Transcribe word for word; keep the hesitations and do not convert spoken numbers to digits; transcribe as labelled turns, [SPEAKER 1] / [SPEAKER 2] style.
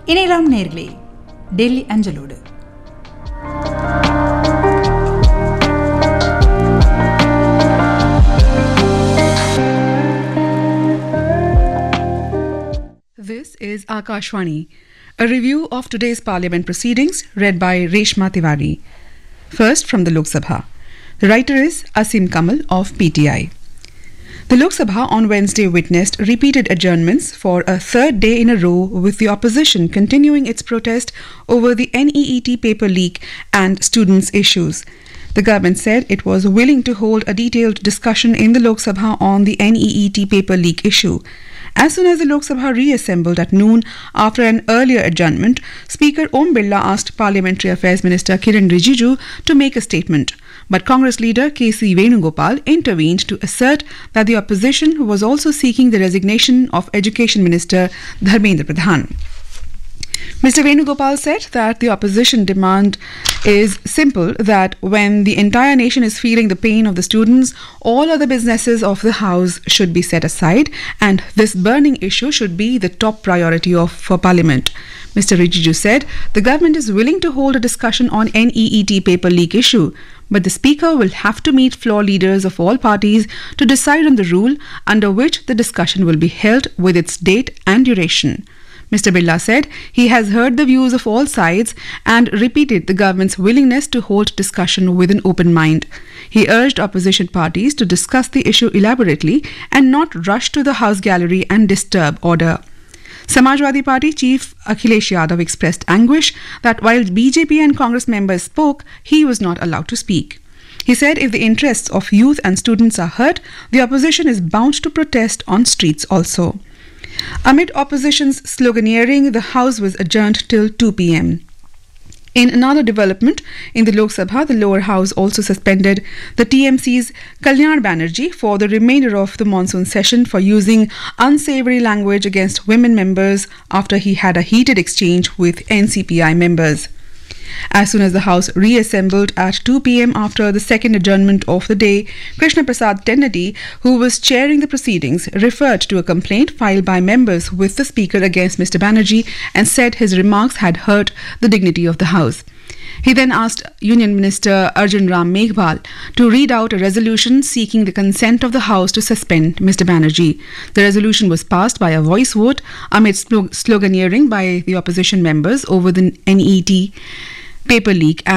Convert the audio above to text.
[SPEAKER 1] இணையராம் நேர்களே, Delhi அஞ்சலோடு.
[SPEAKER 2] This is Akashvani, a review of today's Parliament proceedings read by Reshma Tiwari. First from the Lok Sabha. The writer is Asim Kamal of P T I. The Lok Sabha on Wednesday witnessed repeated adjournments for a third day in a row, with the opposition continuing its protest over the N E E T paper leak and students' issues. The government said it was willing to hold a detailed discussion in the Lok Sabha on the N E E T paper leak issue. As soon as the Lok Sabha reassembled at noon after an earlier adjournment, Speaker Om Birla asked Parliamentary Affairs Minister Kiran Rijiju to make a statement. But Congress leader K C Venugopal intervened to assert that the opposition was also seeking the resignation of Education Minister Dharmendra Pradhan. Mister Venugopal said that the opposition demand is simple, that when the entire nation is feeling the pain of the students, all other businesses of the House should be set aside, and this burning issue should be the top priority of for Parliament. Mister Rijiju said the government is willing to hold a discussion on N E E T paper leak issue, but the Speaker will have to meet floor leaders of all parties to decide on the rule under which the discussion will be held, with its date and duration. Mister Birla said he has heard the views of all sides and repeated the government's willingness to hold discussion with an open mind. He urged opposition parties to discuss the issue elaborately and not rush to the House gallery and disturb order. Samajwadi Party Chief Akhilesh Yadav expressed anguish that while B J P and Congress members spoke, he was not allowed to speak. He said if the interests of youth and students are hurt, the opposition is bound to protest on streets also. Amid opposition's sloganeering, the House was adjourned till two p m. In another development, in the Lok Sabha, the lower house also suspended the T M C's Kalyan Banerjee for the remainder of the monsoon session for using unsavoury language against women members after he had a heated exchange with N C P I members. As soon as the House reassembled at two p m after the second adjournment of the day, Krishna Prasad Tennedy, who was chairing the proceedings, referred to a complaint filed by members with the Speaker against Mister Banerjee and said his remarks had hurt the dignity of the House. He then asked Union Minister Arjun Ram Meghwal to read out a resolution seeking the consent of the House to suspend Mister Banerjee. The resolution was passed by a voice vote amid sloganeering by the opposition members over the N E E T paper leak